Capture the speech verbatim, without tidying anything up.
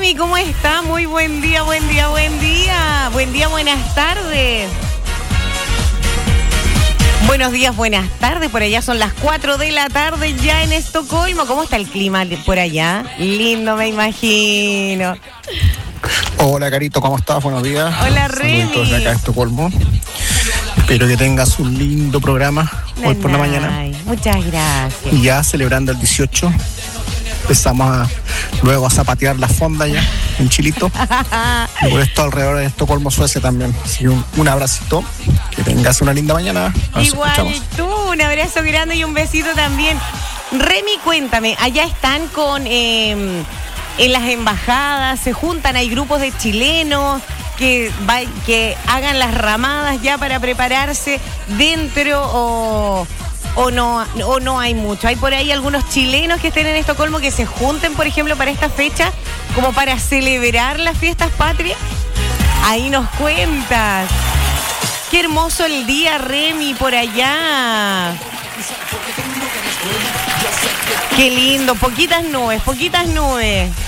Remy, ¿cómo está? Muy buen día, buen día, buen día. Buen día, buenas tardes. Buenos días, buenas tardes. Por allá son las cuatro de la tarde ya en Estocolmo. ¿Cómo está el clima por allá? Lindo, me imagino. Hola, Carito, ¿cómo estás? Buenos días. Hola, Remy. Saluditos de acá de Estocolmo. Espero que tengas un lindo programa hoy por la mañana. Muchas gracias. Y ya celebrando el dieciocho, empezamos a, luego a zapatear la fonda ya en Chilito. Y por esto alrededor de Estocolmo, Suecia también. Así que un, un abracito. Que tengas una linda mañana. Nos Igual escuchamos. tú, un abrazo grande y un besito también. Remy, cuéntame, allá están con eh, en las embajadas, se juntan, hay grupos de chilenos que, va, que hagan las ramadas ya para prepararse dentro o, o, no, o no hay mucho. Hay por ahí algunos chilenos que estén en Estocolmo que se junten, por ejemplo, para esta fecha, como para celebrar las fiestas patrias. Ahí nos cuentas. Qué hermoso el día, Remy, por allá. Qué lindo, poquitas nubes, poquitas nubes.